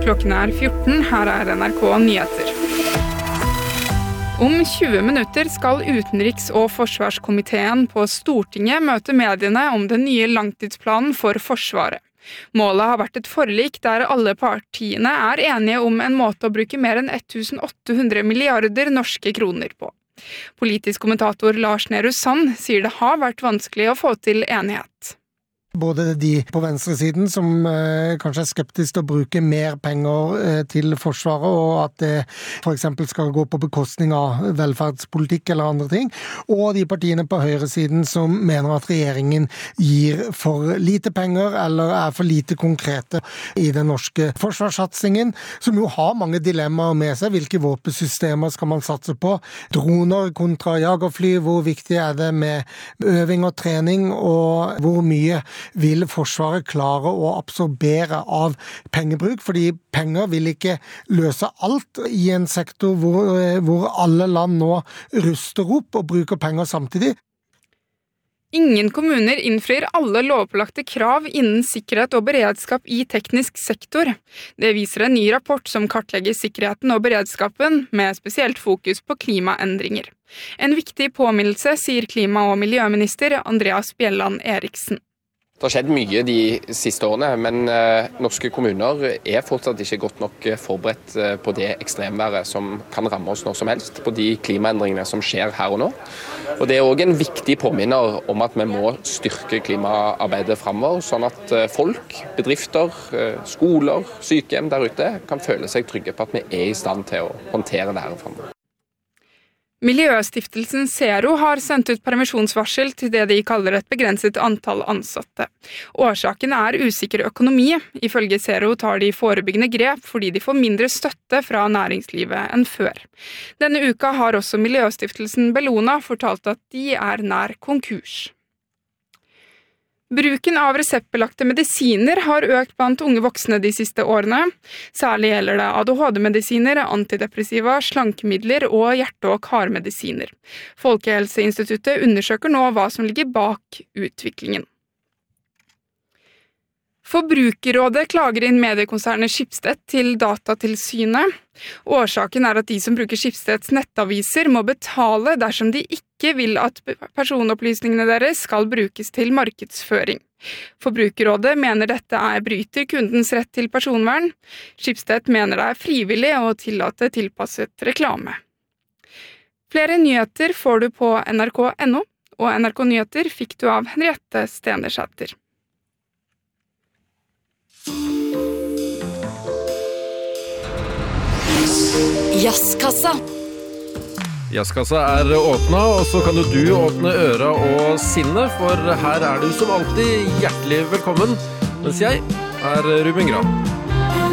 Klokken 14, her NRK Nyheter. Om 20 minutter skal utenriks- og forsvarskomiteen på Stortinget møte mediene om den nye langtidsplanen for Forsvaret. Målet har vært et forlik der alle partiene er enige om en måte å bruke mer enn 1800 milliarder norske kroner på. Politisk kommentator Lars Nehru Sand sier det har vært vanskelig å få til enighet. Både de på venstresiden som kanskje er skeptiske til å bruke mer penger til Forsvaret, og at det for eksempel skal gå på bekostning av velferdspolitikk eller andre ting, og de partiene på høyresiden som mener at regjeringen gir for lite penger eller er for lite konkrete i den norske forsvarssatsingen, som jo har mange dilemmaer med seg. Hvilke våpensystemer skal man satse på? Droner kontra jagerfly, hvor viktig er det med øving og trening, og hvor mye vil Forsvaret klare å absorbere av pengebruk, fordi penger vil ikke løse alt i en sektor hvor alle land nå ruster opp og bruker penger samtidig. Ingen kommuner innfrir alle lovpålagte krav innen sikkerhet og beredskap i teknisk sektor. Det viser en ny rapport som kartlegger sikkerheten og beredskapen, med spesielt fokus på klimaendringer. En viktig påminnelse, sier klima- og miljøminister Andreas Bjelland Eriksen. Det har skjedd mye de siste årene, men norske kommuner er fortsatt ikke godt nok forberedt på det ekstremværet som kan ramme oss når som helst, på de klimaendringene som skjer her og nå. Og det er også en viktig påminner om at vi må styrke klimaarbeidet fremover, sånn at folk, bedrifter, skoler, sykehjem der ute kan føle seg trygge på at vi er i stand til å håndtere det her fremover. Miljøstiftelsen Zero har sendt ut permisjonsvarsel til det de kaller et begrenset antall ansatte. Årsaken er usikker økonomi. Ifølge Zero tar de forebyggende grep fordi de får mindre støtte fra næringslivet enn før. Denne uka har også Miljøstiftelsen Bellona fortalt at de er nær konkurs. Bruken av reseptbelagte medisiner har økt blant unge voksne de siste årene. Særlig gjelder det ADHD-medisiner, antidepressiva, slankemidler og hjerte- og karmedisiner. Folkehelseinstituttet undersøker nå hva som ligger bak utviklingen. Forbrukerrådet klager inn mediekonsernet Schibsted til Datatilsynet. Årsaken er at de som bruker Schibsteds nettaviser må betale dersom de ikke vil at personopplysningene deres skal brukes til markedsføring. Forbrukerrådet mener dette bryter kundens rett til personvern. Schibsted mener det er frivillig å tillate tilpasset reklame. Flere nyheter får du på nrk.no, og NRK Nyheter fikk du av Henriette Stenersæter. Jazzkassa. Jazzkassa er åpna, og så kan du åpne øra og sinnet, for her er du som alltid hjertelig velkommen, mens jeg er Ruben Gran.